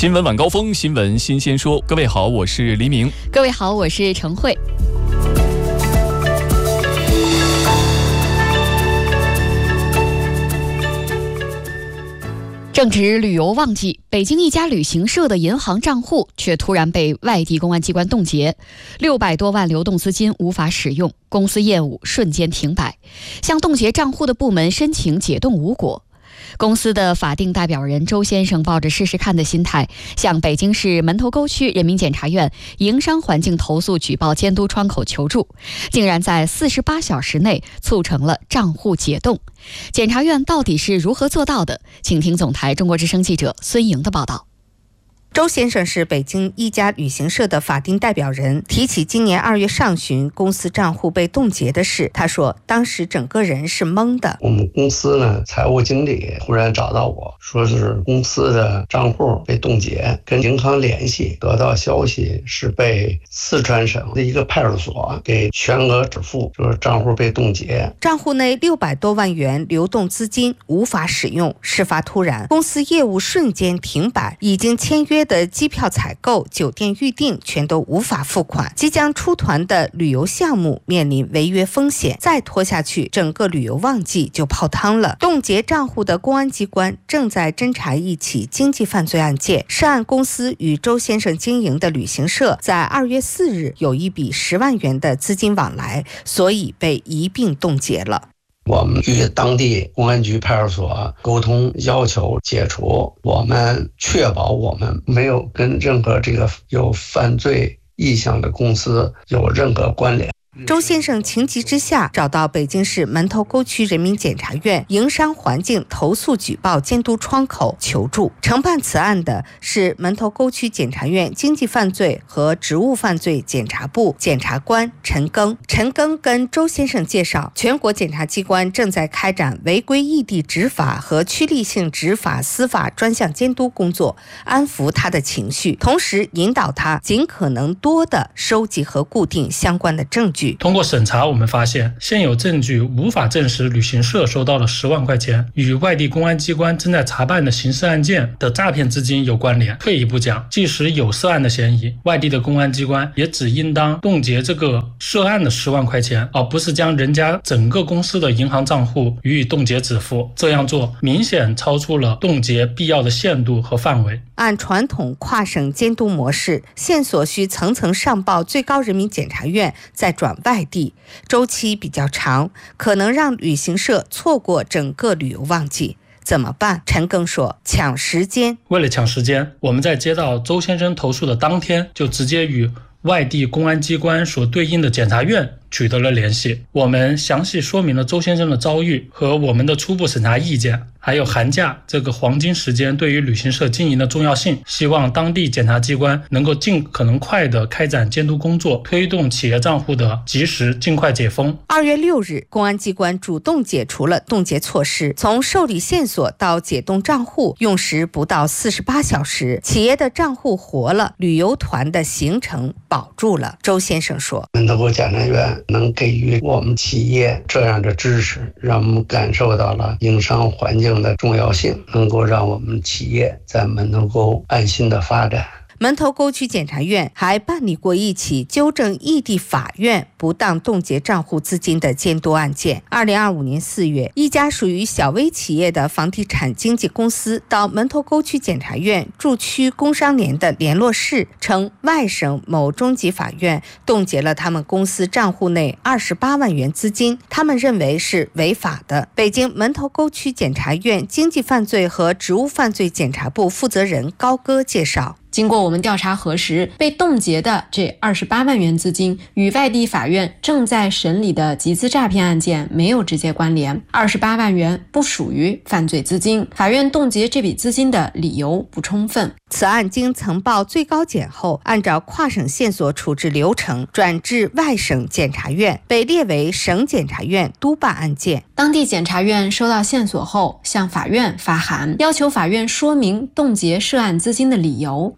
新闻晚高峰，新闻新鲜说。各位好，我是黎明。 各位好，我是程慧。正值旅游旺季，北京一家旅行社的银行账户却突然被外地公安机关冻结，600多万流动资金无法使用，公司业务瞬间停摆。向冻结账户的部门申请解冻无果。公司的法定代表人周先生抱着试试看的心态，向北京市门头沟区人民检察院营商环境投诉举报监督窗口求助，竟然在48小时内促成了账户解冻。检察院到底是如何做到的？请听总台中国之声记者孙莹的报道。 周先生是北京一家旅行社的法定代表人，提起今年2月上旬公司账户被冻结的事，他说当时整个人是懵的。 我们公司呢，财务经理忽然找到我说是公司的账户被冻结，跟银行联系，得到消息是被四川省的一个派出所给全额支付，就是账户被冻结。 账户内600多万元流动资金无法使用，事发突然，公司业务瞬间停摆，已经签约的机票采购、酒店预订全都无法付款，即将出团的旅游项目面临违约风险，再拖下去，整个旅游旺季就泡汤了。冻结账户的公安机关正在侦查一起经济犯罪案件，涉案公司与周先生经营的旅行社在2月4日有一笔10万元的资金往来，所以被一并冻结了。 我们与当地公安局派出所沟通，要求解除，我们确保我们没有跟任何这个有犯罪意向的公司有任何关联。 周先生情急之下找到北京市门头沟区人民检察院营商环境投诉举报监督窗口求助。承办此案的是门头沟区检察院经济犯罪和职务犯罪检察部检察官陈庚。陈庚跟周先生介绍，全国检察机关正在开展违规异地执法和趋利性执法司法专项监督工作，安抚他的情绪，同时引导他尽可能多的收集和固定相关的证据。 通过审查，我们发现现有证据无法证实旅行社收到了10万块钱与外地公安机关正在查办的刑事案件的诈骗资金有关联。退一步讲，即使有涉案的嫌疑，外地的公安机关也只应当冻结这个涉案的10万块钱，而不是将人家整个公司的银行账户予以冻结止付。这样做明显超出了冻结必要的限度和范围。 按传统跨省监督模式，线索需层层上报最高人民检察院，再转外地，周期比较长，可能让旅行社错过整个旅游旺季。怎么办？陈庚说，抢时间。 为了抢时间，我们在接到周先生投诉的当天，就直接与外地公安机关所对应的检察院取得了联系。我们详细说明了周先生的遭遇和我们的初步审查意见，还有寒假这个黄金时间对于旅行社经营的重要性，希望当地检察机关能够尽可能快地开展监督工作，推动企业账户的及时尽快解封。 2月6日，公安机关主动解除了冻结措施，从受理线索到解冻账户用时不到48小时，企业的账户活了，旅游团的行程保住了。周先生说， 门头沟检察院能给予我们企业这样的支持，让我们感受到了营商环境的重要性，能够让我们企业在门头沟安心的发展。 门头沟区检察院还办理过一起纠正异地法院不当冻结账户资金的监督案件。2025年4月，一家属于小微企业的房地产经纪公司到门头沟区检察院驻区工商联的联络室，称外省某中级法院冻结了他们公司账户内28万元资金，他们认为是违法的。北京门头沟区检察院经济犯罪和职务犯罪检察部负责人高歌介绍， 经过我们调查核实，被冻结的这28万元资金与外地法院正在审理的集资诈骗案件没有直接关联，28万元不属于犯罪资金，法院冻结这笔资金的理由不充分。 此案经呈报最高检后，按照跨省线索处置流程转至外省检察院，被列为省检察院督办案件。 当地检察院收到线索后，向法院发函，要求法院说明冻结涉案资金的理由。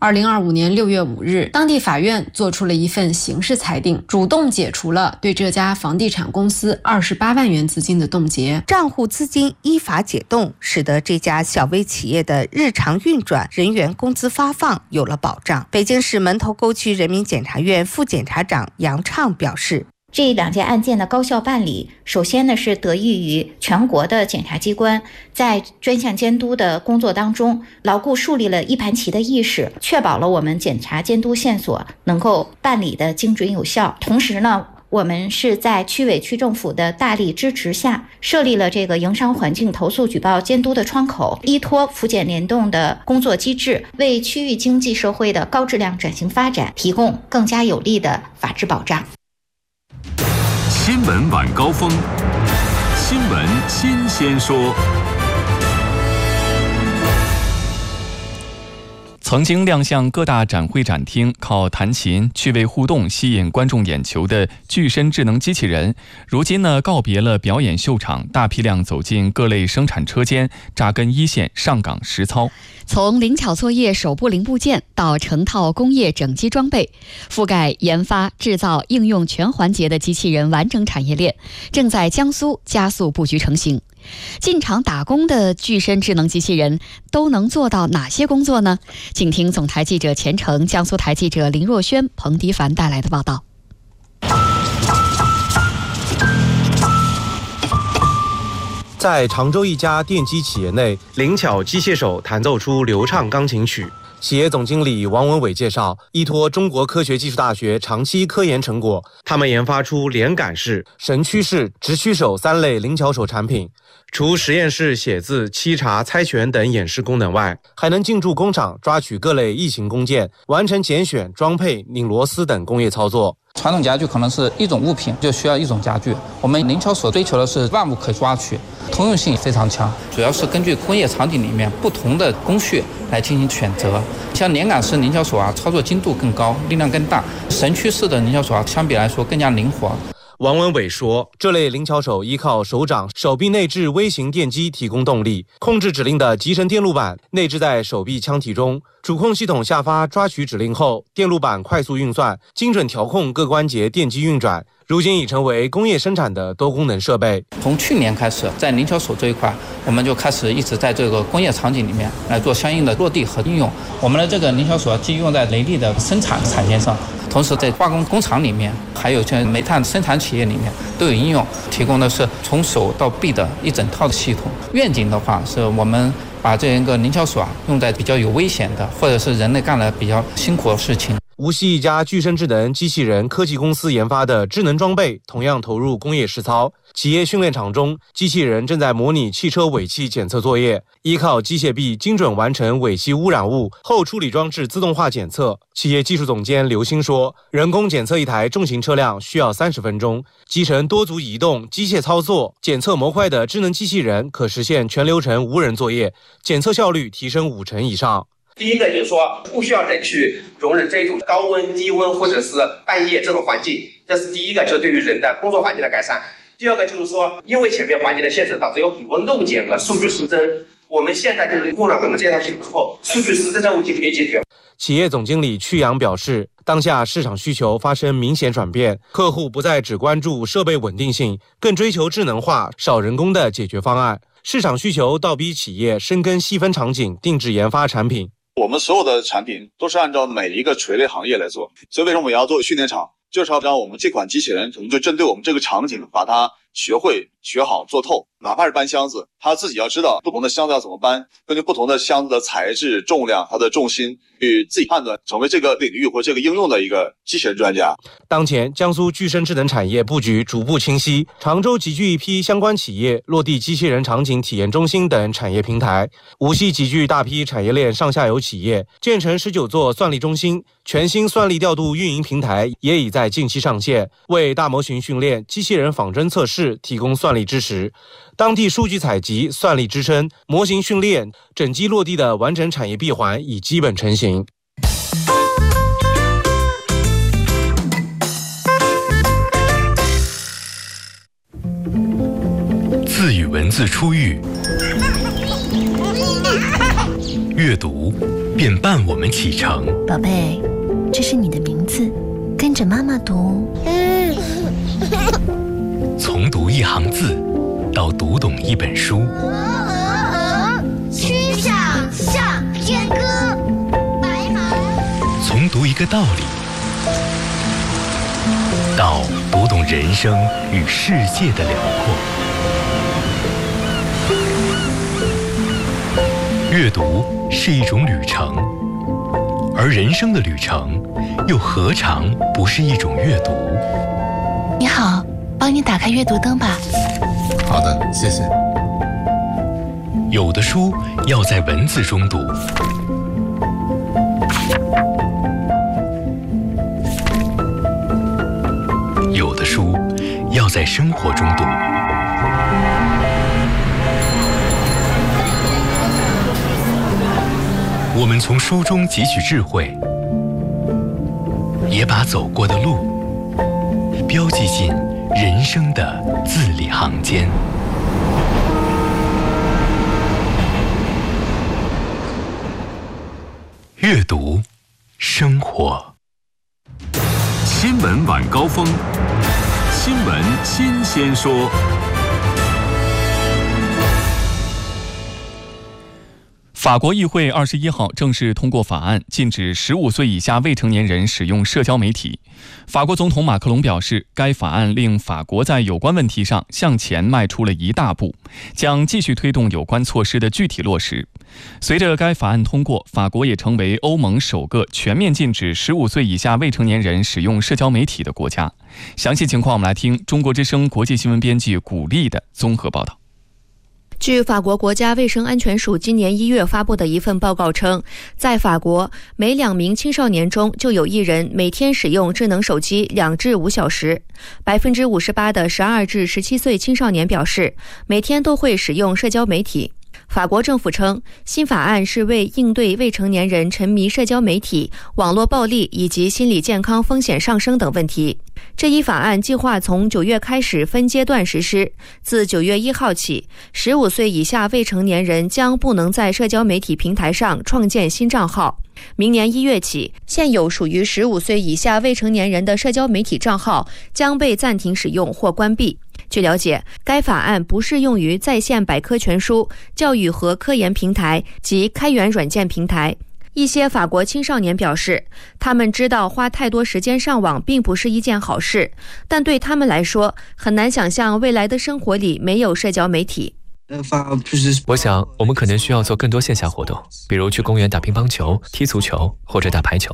2025年6月5日，当地法院作出了一份刑事裁定，主动解除了对这家房地产公司28万元资金的冻结， 账户资金依法解冻，使得这家小微企业的日常运转、人员工资发放有了保障。北京市门头沟区人民检察院副检察长杨畅表示， 这2件案件的高效办理，首先呢是得益于全国的检察机关在专项监督的工作当中，牢固树立了一盘棋的意识，确保了我们检察监督线索能够办理的精准有效。同时呢，我们是在区委区政府的大力支持下，设立了这个营商环境投诉举报监督的窗口，依托府检联动的工作机制，为区域经济社会的高质量转型发展提供更加有力的法治保障。 新闻晚高峰，新闻新鲜说。 曾经亮相各大展会展厅，靠弹琴、趣味互动吸引观众眼球的具身智能机器人，如今呢告别了表演秀场，大批量走进各类生产车间，扎根一线，上岗实操。 从灵巧作业手部零部件到成套工业整机装备，覆盖研发、制造、应用全环节的机器人完整产业链正在江苏加速布局成型。进厂打工的具身智能机器人都能做到哪些工作呢？请听总台记者钱程、江苏台记者林若轩、彭迪凡带来的报道。 在常州一家电机企业内，灵巧机械手弹奏出流畅钢琴曲。企业总经理王文伟介绍，依托中国科学技术大学长期科研成果，他们研发出连杆式、神驱式、直驱手3类灵巧手产品。除实验室写字、沏茶、猜拳等演示功能外，还能进驻工厂抓取各类异形工件，完成拣选、装配、拧螺丝等工业操作。 传统家具可能是一种物品就需要一种家具，我们灵巧手追求的是万物可抓取，通用性非常强，主要是根据工业场景里面不同的工序来进行选择。像连杆式灵巧手操作精度更高，力量更大；神驱式的灵巧手相比来说更加灵活。 王文伟说，这类灵巧手依靠手掌、手臂内置微型电机提供动力，控制指令的集成电路板内置在手臂腔体中，主控系统下发抓取指令后，电路板快速运算，精准调控各关节电机运转，如今已成为工业生产的多功能设备。 从去年开始，在灵巧手这一块，我们就开始一直在这个工业场景里面来做相应的落地和应用。我们的这个灵巧手既用在雷利的生产产线上，同时在化工工厂里面，还有像煤炭生产企业里面都有应用，提供的是从手到臂的一整套的系统。愿景的话，是我们把这一个灵巧手用在比较有危险的，或者是人类干了比较辛苦的事情。 无锡一家具身智能机器人科技公司研发的智能装备同样投入工业实操。企业训练场中，机器人正在模拟汽车尾气检测作业，依靠机械臂精准完成尾气污染物后处理装置自动化检测。企业技术总监刘鑫说，人工检测一台重型车辆需要30分钟，集成多足移动、机械操作、检测模块的智能机器人可实现全流程无人作业，检测效率提升50%以上。 第一个就是说，不需要人去容忍这种高温、低温或者是半夜这种环境，这是第一个，就是对于人的工作环境的改善。第二个就是说，因为前面环境的限制，导致有很多漏检和数据失真。我们现在就是用了我们这套系统之后，数据失真的问题可以解决。 企业总经理曲阳表示，当下市场需求发生明显转变，客户不再只关注设备稳定性，更追求智能化、少人工的解决方案。市场需求倒逼企业深耕细分场景，定制研发产品。 我们所有的产品都是按照每一个垂类行业来做，所以为什么我们要做训练场，就是要让我们这款机器人可能就针对我们这个场景，把它学会、学好、做透。哪怕是搬箱子，他自己要知道不同的箱子要怎么搬，根据不同的箱子的材质、重量、它的重心，去自己判断，成为这个领域或这个应用的一个机器人专家。 当前，江苏具身智能产业布局逐步清晰，常州集聚一批相关企业，落地机器人场景体验中心等产业平台；无锡集聚大批产业链上下游企业，建成19座算力中心，全新算力调度运营平台也已在近期上线，为大模型训练、机器人仿真测试提供算力支持。当地数据采集、算力支撑、模型训练、整机落地的完整产业闭环已基本成型。 字与文字出狱， 阅读便伴我们启程。 宝贝，这是你的名字，跟着妈妈读。 从读一行字到读懂一本书。 曲项向天歌，白马。 从读一个道理到读懂人生与世界的辽阔。阅读是一种旅程，而人生的旅程又何尝不是一种阅读？ 你好，帮你打开阅读灯吧。 好的，谢谢。 有的书要在文字中读，有的书要在生活中读。我们从书中汲取智慧，也把走过的路标记进人生的字里行间。阅读，生活。 新闻晚高峰，新闻新鲜说。 法国议会21号正式通过法案，禁止15岁以下未成年人使用社交媒体。法国总统马克龙表示，该法案令法国在有关问题上向前迈出了一大步，将继续推动有关措施的具体落实。随着该法案通过，法国也成为欧盟首个全面禁止15岁以下未成年人使用社交媒体的国家。详细情况我们来听中国之声国际新闻编辑古丽的综合报道。 据法国国家卫生安全署今年1月发布的一份报告称，在法国每2名青少年中就有1人每天使用智能手机2至5小时。58%的12至17岁青少年表示，每天都会使用社交媒体。法国政府称，新法案是为应对未成年人沉迷社交媒体、网络暴力以及心理健康风险上升等问题。这一法案计划从9月开始分阶段实施，自9月1号起，15岁以下未成年人将不能在社交媒体平台上创建新账号。明年1月起，现有属于15岁以下未成年人的社交媒体账号将被暂停使用或关闭。据了解，该法案不适用于在线百科全书、教育和科研平台及开源软件平台。一些法国青少年表示，他们知道花太多时间上网并不是一件好事，但对他们来说，很难想象未来的生活里没有社交媒体。 我想我们可能需要做更多线下活动，比如去公园打乒乓球、踢足球或者打排球。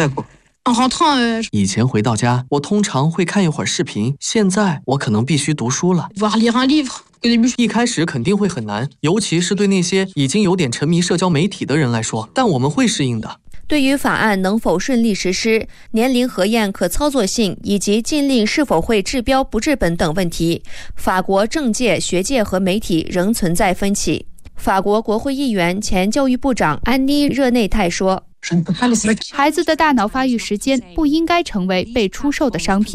以前回到家，我通常会看一会儿视频，现在我可能必须读书了。一开始肯定会很难，尤其是对那些已经有点沉迷社交媒体的人来说，但我们会适应的。 对于法案能否顺利实施、年龄核验可操作性以及禁令是否会治标不治本等问题，法国政界、学界和媒体仍存在分歧。法国国会议员、前教育部长安妮·热内泰说， 孩子的大脑发育时间不应该成为被出售的商品。